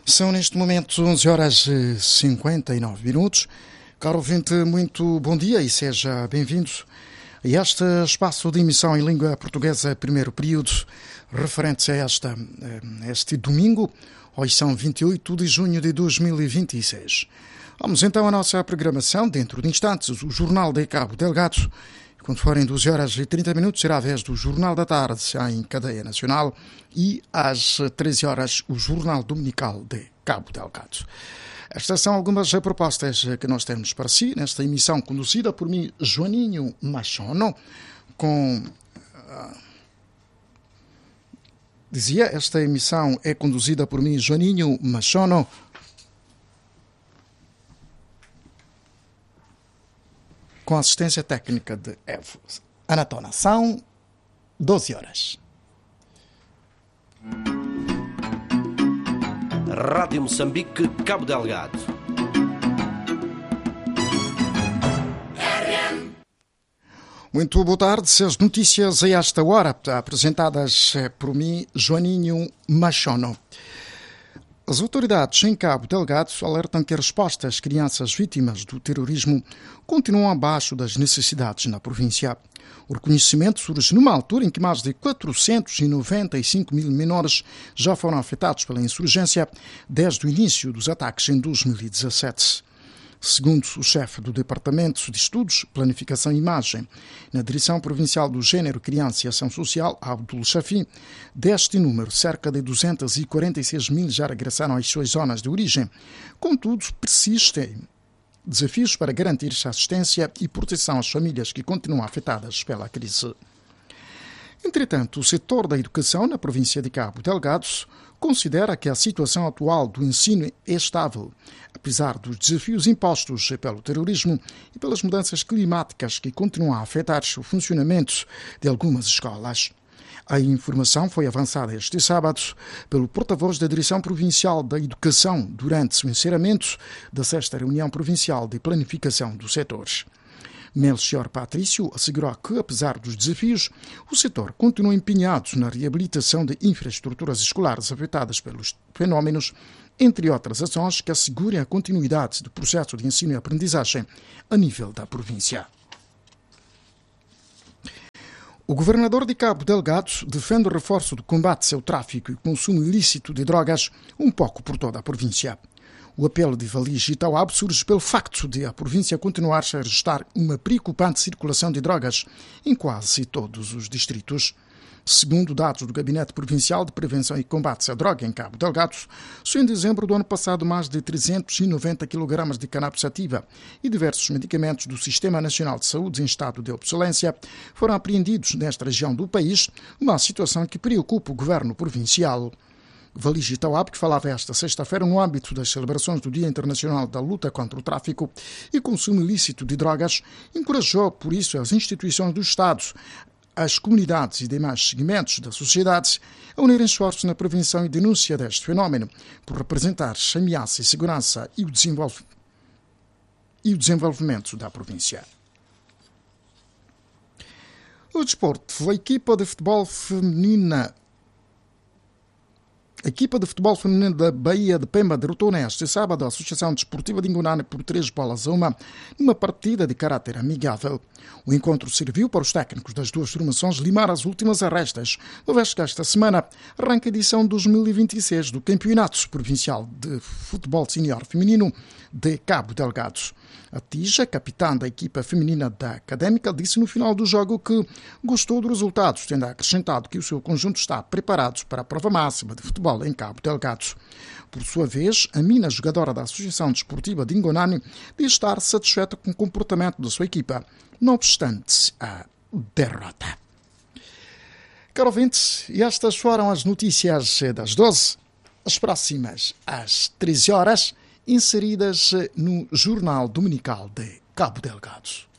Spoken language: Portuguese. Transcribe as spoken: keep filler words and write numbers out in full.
São neste momento onze horas e cinquenta e nove minutos. Caro ouvinte, muito bom dia e seja bem-vindo a este espaço de emissão em língua portuguesa, primeiro período, referente a esta, este domingo. Hoje são vinte e oito de junho de dois mil e vinte e seis. Vamos então à nossa programação. Dentro de instantes, o Jornal de Cabo Delgado. Quando forem doze horas e trinta minutos, será a vez do Jornal da Tarde em cadeia nacional e às treze horas o Jornal Dominical de Cabo Delgado. Estas são algumas propostas que nós temos para si nesta emissão conduzida por mim, Joaninho Machono, com... Uh, dizia, esta emissão é conduzida por mim, Joaninho Machono, com assistência técnica de Evo. Anatona, são doze horas. Rádio Moçambique, Cabo Delgado. Muito boa tarde. As notícias a esta hora, apresentadas por mim, Joaninho Machono. As autoridades em Cabo Delgado alertam que a resposta às crianças vítimas do terrorismo continuam abaixo das necessidades na província. O reconhecimento surge numa altura em que mais de quatrocentos e noventa e cinco mil menores já foram afetados pela insurgência desde o início dos ataques em dois mil e dezassete. Segundo o chefe do Departamento de Estudos, Planificação e Imagem, na Direção Provincial do Gênero, Criança e Ação Social, Abdul Shafi, deste número, cerca de duzentos e quarenta e seis mil já regressaram às suas zonas de origem. Contudo, persistem desafios para garantir assistência e proteção às famílias que continuam afetadas pela crise. Entretanto, o setor da educação na província de Cabo Delgado considera que a situação atual do ensino é estável, apesar dos desafios impostos pelo terrorismo e pelas mudanças climáticas que continuam a afetar o funcionamento de algumas escolas. A informação foi avançada este sábado pelo porta-voz da Direção Provincial da Educação durante o encerramento da sexta reunião provincial de planificação do setor. Melchior Patrício assegurou que, apesar dos desafios, o setor continua empenhado na reabilitação de infraestruturas escolares afetadas pelos fenómenos, entre outras ações que assegurem a continuidade do processo de ensino e aprendizagem a nível da província. O governador de Cabo Delgado defende o reforço do combate ao tráfico e consumo ilícito de drogas um pouco por toda a província. O apelo de Valis e Tauab surge pelo facto de a província continuar a registrar uma preocupante circulação de drogas em quase todos os distritos. Segundo dados do Gabinete Provincial de Prevenção e Combate à Droga em Cabo Delgado, só em dezembro do ano passado mais de trezentos e noventa quilogramas de cannabis sativa e diversos medicamentos do Sistema Nacional de Saúde em estado de obsolescência foram apreendidos nesta região do país, uma situação que preocupa o governo provincial. Valis Tauab, que falava esta sexta-feira no âmbito das celebrações do Dia Internacional da Luta contra o Tráfico e Consumo Ilícito de Drogas, encorajou, por isso, as instituições do Estado, as comunidades e demais segmentos da sociedade a unirem esforços na prevenção e denúncia deste fenómeno, por representar a ameaça e segurança e o, desenvolv... e o desenvolvimento da província. O desporto. A equipa de futebol feminina A equipa de futebol feminino da Bahia de Pemba derrotou neste sábado a Associação Desportiva de Ingonane por três bolas a uma, numa partida de caráter amigável. O encontro serviu para os técnicos das duas formações limar as últimas arrestas, uma vez que esta semana arranca a edição dois mil e vinte e seis do Campeonato Provincial de Futebol Senior Feminino de Cabo Delgado. A Tija, capitã da equipa feminina da Académica, disse no final do jogo que gostou dos resultados, tendo acrescentado que o seu conjunto está preparado para a prova máxima de futebol em Cabo Delgado. Por sua vez, a Mina, jogadora da Associação Desportiva de Ingonane, diz estar satisfeita com o comportamento da sua equipa, não obstante a derrota. Caro ouvintes, e estas foram as notícias das doze, as próximas às treze horas, inseridas no Jornal Dominical de Cabo Delgado.